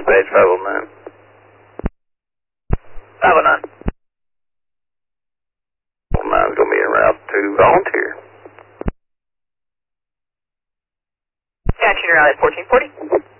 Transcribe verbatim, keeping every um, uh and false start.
dispatch five oh nine. five oh nine. five oh nine is going to be en route to Volunteer. Got you en route at fourteen forty.